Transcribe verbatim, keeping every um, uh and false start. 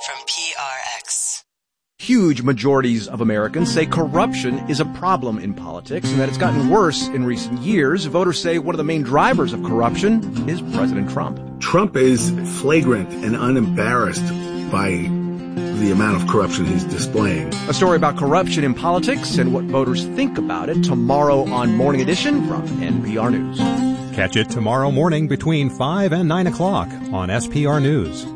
from P R X. Huge majorities of Americans say corruption is a problem in politics and that it's gotten worse in recent years. Voters say one of the main drivers of corruption is President Trump. Trump is flagrant and unembarrassed by the amount of corruption he's displaying. A story about corruption in politics and what voters think about it tomorrow on Morning Edition from N P R News. Catch it tomorrow morning between five and nine o'clock on S P R News.